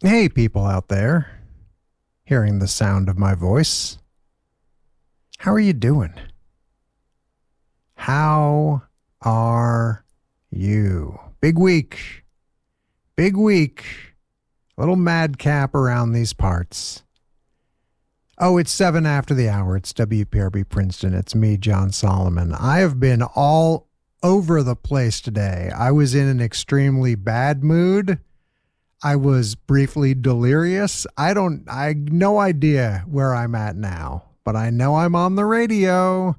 Hey, people out there, hearing the sound of my voice. How are you doing? How are you? Big week. Big week. A little madcap around these parts. Oh, it's 7 after the hour. It's WPRB Princeton. It's me, John Solomon. I have been all over the place today. I was in an extremely bad mood. I was briefly delirious. I have no idea where I'm at now, but I know I'm on the radio.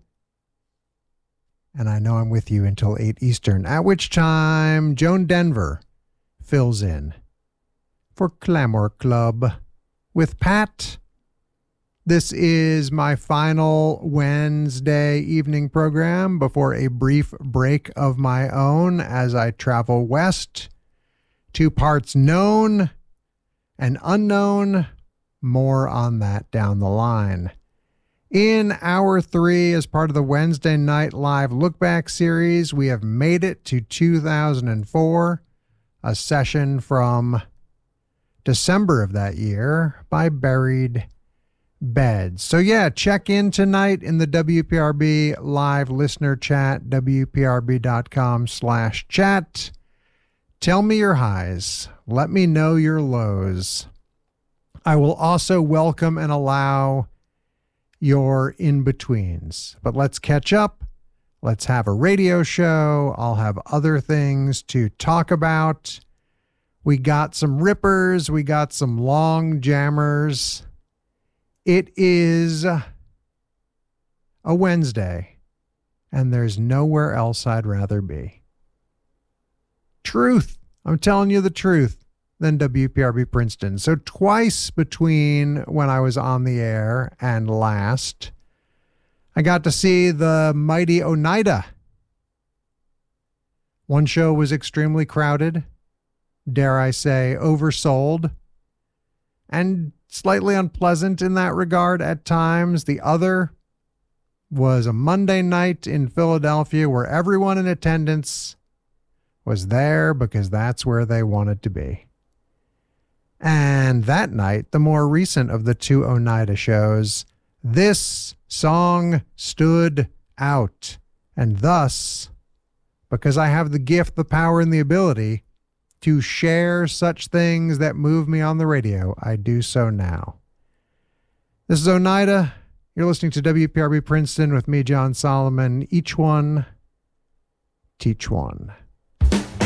And I know I'm with you until 8 Eastern, at which time Joan Denver fills in for Clamor Club with Pat. This is my final Wednesday evening program before a brief break of my own as I travel west. 2 parts known and unknown. More on that down the line. In hour 3, as part of the Wednesday Night Live Look Back series, we have made it to 2004, a session from December of that year by Buried Beds. So yeah, check in tonight in the WPRB live listener chat, wprb.com/chat. Tell me your highs. Let me know your lows. I will also welcome and allow your in-betweens. But let's catch up. Let's have a radio show. I'll have other things to talk about. We got some rippers. We got some long jammers. It is a Wednesday, and there's nowhere else I'd rather be. Truth. I'm telling you the truth. Than WPRB Princeton. So twice between when I was on the air and last, I got to see the mighty Oneida. One show was extremely crowded, dare I say, oversold, and slightly unpleasant in that regard at times. The other was a Monday night in Philadelphia where everyone in attendance was there because that's where they wanted to be. And that night, the more recent of the 2 Oneida shows, this song stood out. And thus, because I have the gift, the power, and the ability to share such things that move me on the radio, I do so now. This is Oneida. You're listening to WPRB Princeton with me, John Solomon. Each one, teach one.